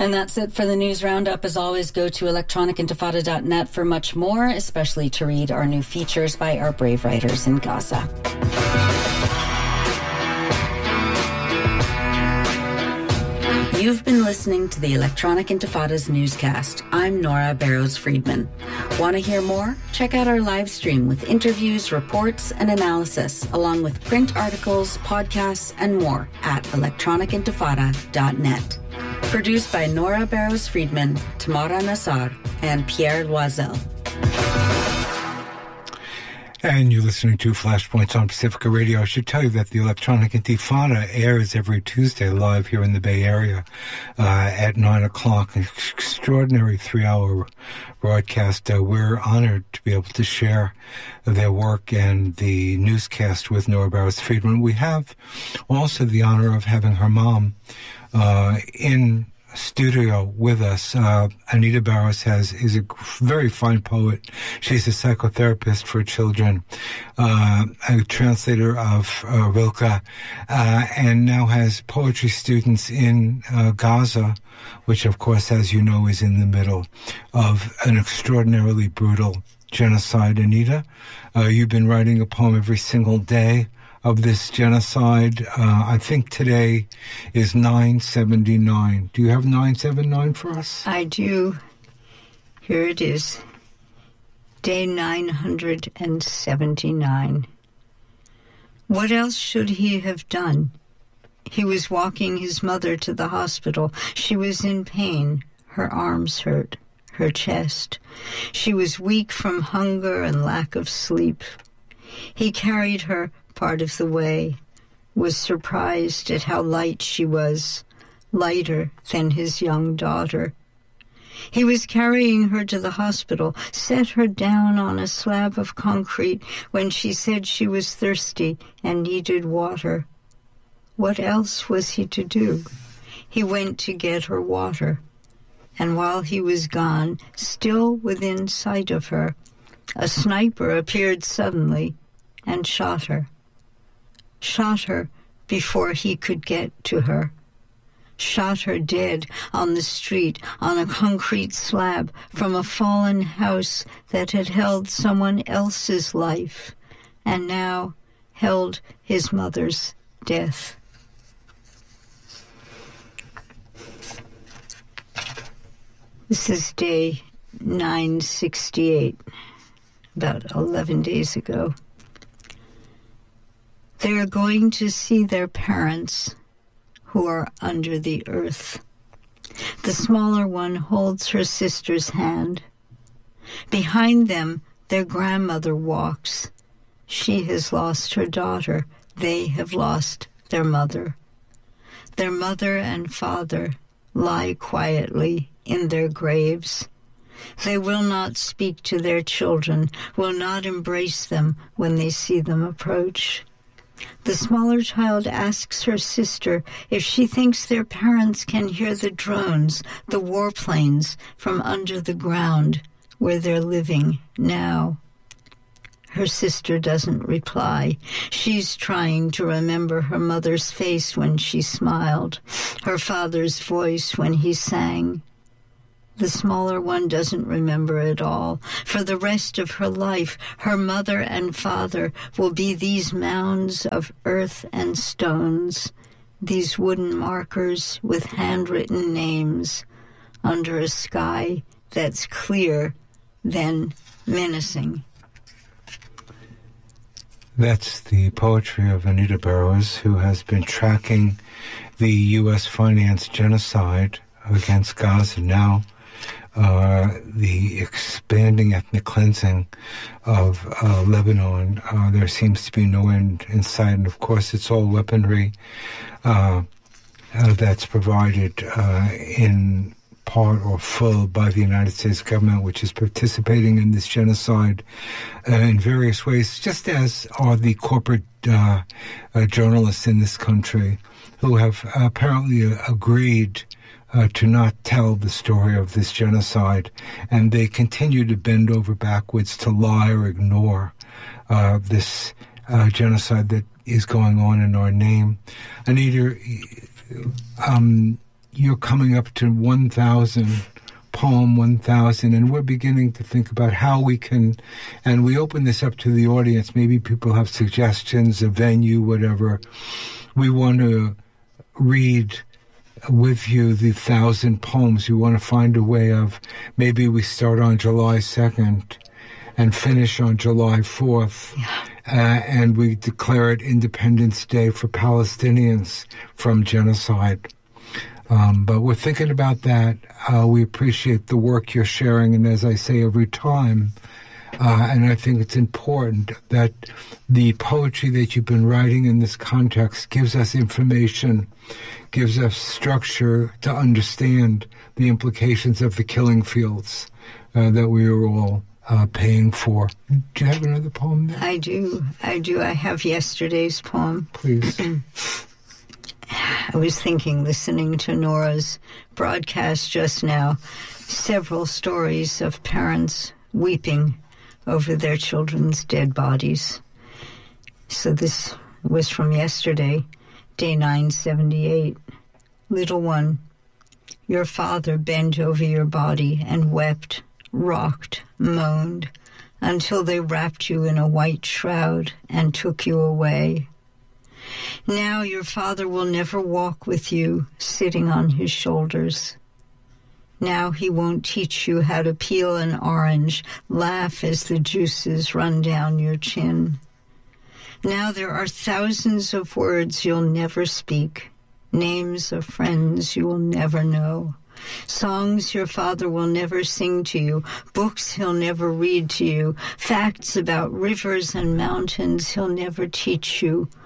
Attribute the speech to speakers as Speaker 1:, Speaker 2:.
Speaker 1: And that's it for the News Roundup. As always, go to electronicintifada.net for much more, especially to read our new features by our brave writers in Gaza. You've been listening to the Electronic Intifada's newscast. I'm Nora Barrows-Friedman. Want to hear more? Check out our live stream with interviews, reports, and analysis, along with print articles, podcasts, and more at electronicintifada.net. Produced by Nora Barrows-Friedman, Tamara Nassar, and Pierre Loisel.
Speaker 2: And you're listening to Flashpoints on Pacifica Radio. I should tell you that the Electronic Intifada airs every Tuesday live here in the Bay Area at 9 o'clock. An extraordinary 3-hour broadcast. We're honored to be able to share their work and the newscast with Nora Barrows-Friedman. We have also the honor of having her mom in studio with us. Anita Barrows is a very fine poet. She's a psychotherapist for children, a translator of Rilke, and now has poetry students in Gaza, which of course, as you know, is in the middle of an extraordinarily brutal genocide. Anita, you've been writing a poem every single day of this genocide. I think today is 979. Do you have 979 for us?
Speaker 3: I do. Here it is. Day 979. What else should he have done? He was walking his mother to the hospital. She was in pain. Her arms hurt, her chest. She was weak from hunger and lack of sleep. He carried her part of the way, was surprised at how light she was, lighter than his young daughter. He was carrying her to the hospital, set her down on a slab of concrete when she said she was thirsty and needed water. What else was he to do? He went to get her water, and while he was gone, still within sight of her, a sniper appeared suddenly and shot her before he could get to her, shot her dead on the street on a concrete slab from a fallen house that had held someone else's life and now held his mother's death. This is day 968, about 11 days ago. They are going to see their parents who are under the earth. The smaller one holds her sister's hand. Behind them, their grandmother walks. She has lost her daughter. They have lost their mother. Their mother and father lie quietly in their graves. They will not speak to their children, will not embrace them when they see them approach. The smaller child asks her sister if she thinks their parents can hear the drones, the warplanes from under the ground where they're living now. Her sister doesn't reply. She's trying to remember her mother's face when she smiled, her father's voice when he sang. The smaller one doesn't remember it all. For the rest of her life, her mother and father will be these mounds of earth and stones, these wooden markers with handwritten names under a sky that's clear, then menacing.
Speaker 2: That's the poetry of Anita Barrows, who has been tracking the U.S.-financed genocide against Gaza now. The expanding ethnic cleansing of Lebanon. There seems to be no end in sight, and of course it's all weaponry that's provided in part or full by the United States government, which is participating in this genocide in various ways, just as are the corporate journalists in this country who have apparently agreed to not tell the story of this genocide, and they continue to bend over backwards to lie or ignore this genocide that is going on in our name. Anita, you're coming up to 1,000, poem 1,000, and we're beginning to think about how we can, and we open this up to the audience. Maybe people have suggestions, a venue, whatever. We want to read with you the 1,000 poems. We want to find a way of, maybe we start on July 2nd and finish on July 4th. And we declare it Independence Day for Palestinians from genocide. But we're thinking about that. We appreciate the work you're sharing, and as I say every time, and I think it's important that the poetry that you've been writing in this context gives us information, gives us structure to understand the implications of the killing fields that we are all paying for. Do you have another poem there?
Speaker 3: I do. I have yesterday's poem.
Speaker 2: Please.
Speaker 3: I was thinking, listening to Nora's broadcast just now, several stories of parents weeping over their children's dead bodies. So this was from yesterday, day 978. Little one, your father bent over your body and wept, rocked, moaned, until they wrapped you in a white shroud and took you away. Now your father will never walk with you, sitting on his shoulders. Now he won't teach you how to peel an orange, laugh as the juices run down your chin. Now there are thousands of words you'll never speak, names of friends you will never know, songs your father will never sing to you, books he'll never read to you, facts about rivers and mountains he'll never teach you,